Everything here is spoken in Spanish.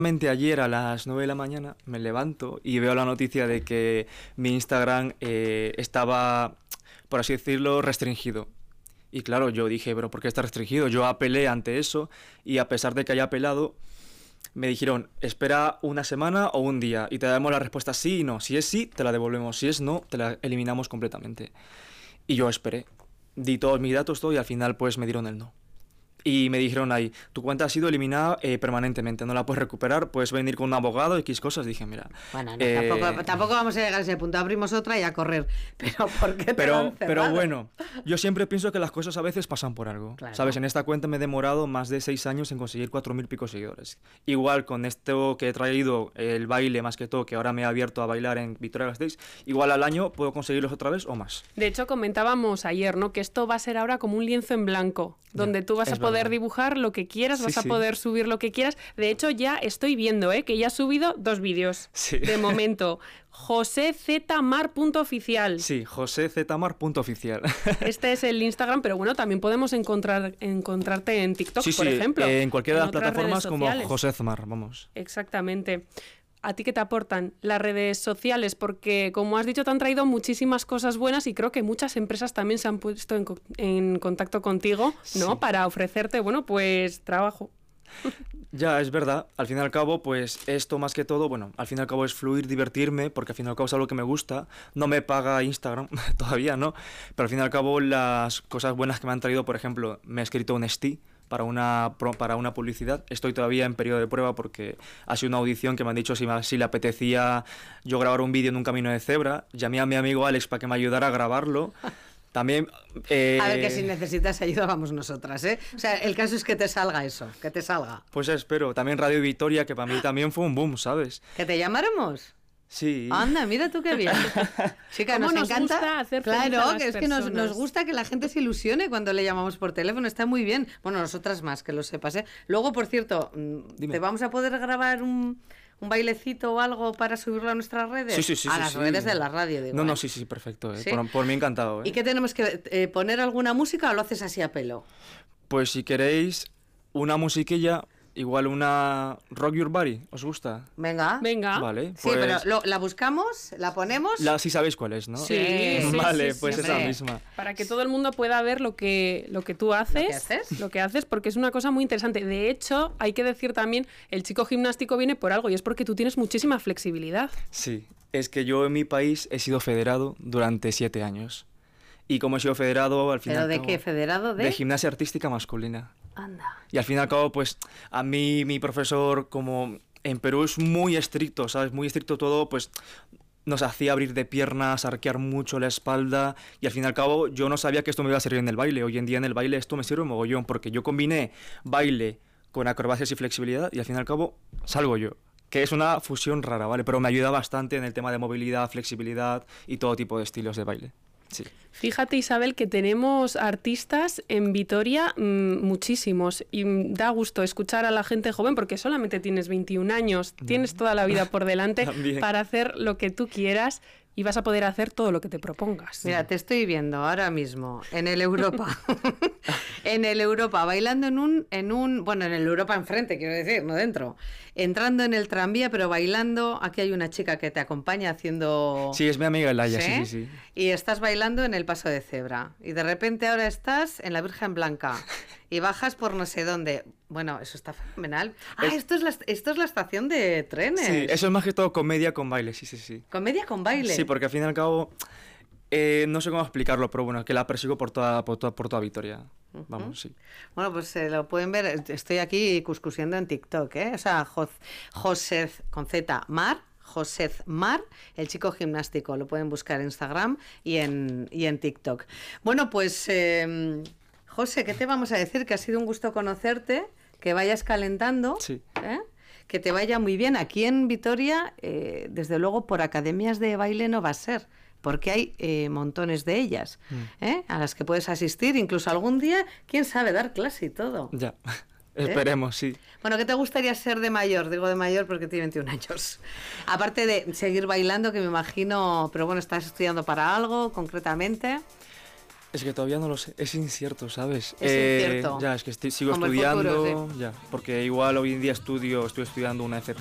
Ayer a las 9 de la mañana me levanto y veo la noticia de que mi Instagram estaba, por así decirlo, restringido. Y claro, yo dije, pero ¿por qué está restringido? Yo apelé ante eso y a pesar de que haya apelado, me dijeron, espera una semana o un día y te damos la respuesta sí y no. Si es sí, te la devolvemos. Si es no, te la eliminamos completamente. Y yo esperé. Di todos mis datos, todo, y al final pues me dieron el no. Y me dijeron ahí, tu cuenta ha sido eliminada permanentemente, no la puedes recuperar, puedes venir con un abogado, X cosas. Dije, mira... Bueno, no, tampoco vamos a llegar a ese punto, abrimos otra y a correr. Pero ¿por qué te lo han cerrado? Pero bueno, yo siempre pienso que las cosas a veces pasan por algo. Claro. ¿Sabes? En esta cuenta me he demorado más de 6 años en conseguir 4.000 pico seguidores. Igual con esto que he traído, el baile más que todo, que ahora me he abierto a bailar en Vitoria-Gasteiz, igual al año puedo conseguirlos otra vez o más. De hecho, comentábamos ayer, ¿no? Que esto va a ser ahora como un lienzo en blanco, donde tú vas a poder dibujar lo que quieras, vas a poder subir lo que quieras. De hecho, ya estoy viendo que ya has subido 2 vídeos de momento. josezmar.oficial. Sí, josezmar.oficial. Este es el Instagram, pero bueno, también podemos encontrarte en TikTok, por ejemplo. En cualquiera de las plataformas como Josezmar, vamos. Exactamente. ¿A ti qué te aportan las redes sociales? Porque, como has dicho, te han traído muchísimas cosas buenas y creo que muchas empresas también se han puesto en contacto contigo, ¿no? Sí. Para ofrecerte, bueno, pues trabajo. Ya, es verdad. Al fin y al cabo, pues esto más que todo, bueno, al fin y al cabo es fluir, divertirme, porque al fin y al cabo es algo que me gusta. No me paga Instagram, todavía no, pero al fin y al cabo las cosas buenas que me han traído, por ejemplo, me he escrito un STI para una publicidad. Estoy todavía en periodo de prueba porque ha sido una audición que me han dicho si le apetecía yo grabar un vídeo en un camino de cebra. Llamé a mi amigo Alex para que me ayudara a grabarlo. También... A ver, que si necesitas ayuda vamos nosotras, ¿eh? O sea, el caso es que te salga eso, que te salga. Pues espero. También Radio Vitoria, que para mí también fue un boom, ¿sabes? ¿Que te llamáramos? Sí. Anda, mira tú qué bien. Chica, nos encanta gusta hacer claro, que es que nos gusta que la gente se ilusione cuando le llamamos por teléfono, está muy bien. Bueno, nosotras más, que lo sepas, ¿eh? Luego, por cierto, ¿te vamos a poder grabar un bailecito o algo para subirlo a nuestras redes? Sí. A las redes de la radio, digo. No, sí, perfecto. ¿Sí? Por mí encantado. ¿Y qué tenemos que poner alguna música o lo haces así a pelo? Pues si queréis una musiquilla... Igual una Rock Your Body, ¿os gusta? Venga. Vale, pues... Sí, pero ¿la buscamos? ¿La ponemos? Sí sabéis cuál es, ¿no? Sí. Vale, pues esa misma. Para que todo el mundo pueda ver lo que tú haces. Lo que haces, porque es una cosa muy interesante. De hecho, hay que decir también, el chico gimnástico viene por algo y es porque tú tienes muchísima flexibilidad. Sí, es que yo en mi país he sido federado durante 7 años. Y como he sido federado, al final... ¿Pero de qué? ¿Federado de? De gimnasia artística masculina. Anda. Y al fin y al cabo, pues, a mí, mi profesor, como en Perú es muy estricto, ¿sabes? Muy estricto todo, pues, nos hacía abrir de piernas, arquear mucho la espalda, y al fin y al cabo, yo no sabía que esto me iba a servir en el baile. Hoy en día en el baile esto me sirve mogollón, porque yo combiné baile con acrobacias y flexibilidad, y al fin y al cabo, salgo yo. Que es una fusión rara, ¿vale? Pero me ayuda bastante en el tema de movilidad, flexibilidad y todo tipo de estilos de baile. Sí. Fíjate, Isabel, que tenemos artistas en Vitoria muchísimos y da gusto escuchar a la gente joven porque solamente tienes 21 años, tienes toda la vida por delante para hacer lo que tú quieras y vas a poder hacer todo lo que te propongas. Mira, te estoy viendo ahora mismo en el Europa, en el Europa, bailando en el Europa enfrente, quiero decir, no dentro, entrando en el tranvía, pero bailando. Aquí hay una chica que te acompaña haciendo... Sí, es mi amiga Elaya, sí. Y estás bailando en el Paso de Cebra y de repente ahora estás en la Virgen Blanca y bajas por no sé dónde. Bueno, eso está fenomenal. Esto es la estación de trenes. Sí, eso es más que todo comedia con baile, sí. ¿Comedia con baile? Sí, porque al fin y al cabo, no sé cómo explicarlo, pero bueno, que la persigo por toda Vitoria. Vamos, sí. Bueno, pues lo pueden ver, estoy aquí cuscusiendo en TikTok, ¿eh? O sea, Josez con Z, Josezmar, el chico gimnástico, lo pueden buscar en Instagram y en TikTok. Bueno, pues... José, ¿qué te vamos a decir? Que ha sido un gusto conocerte, que vayas calentando, que te vaya muy bien. Aquí en Vitoria, desde luego, por academias de baile no va a ser, porque hay montones de ellas, a las que puedes asistir, incluso algún día, quién sabe, dar clase y todo. Ya, esperemos, sí. Bueno, ¿qué te gustaría ser de mayor? Digo de mayor porque tiene 21 años. Aparte de seguir bailando, que me imagino, pero bueno, ¿estás estudiando para algo concretamente? Es que todavía no lo sé, es incierto, ¿sabes? Es incierto. Ya, es que sigo Como el estudiando, futuro, sí. ya, porque igual hoy en día estoy estudiando una FP